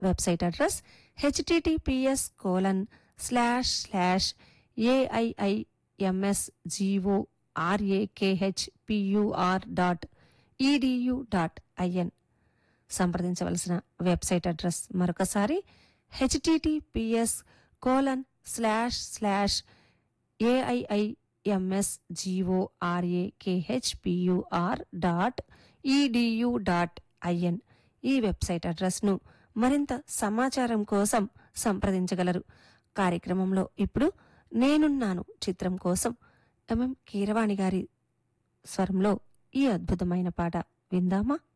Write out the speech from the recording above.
Website address https://AIIMSGORAKHPUR.edu.in సంప్రదించవలసిన website address మరొకసారి https://AIIMSGORAKHPUR.edu.in ఈ వెబ్సైట్ అడ్రస్ ను మరింత సమాచారం కోసం సంప్రదించగలరు. కార్యక్రమంలో ఇప్పుడు నేనున్నాను చిత్రం కోసం ఎంఎం కీరవాణి గారి స్వరంలో ఈ అద్భుతమైన పాట విందామా?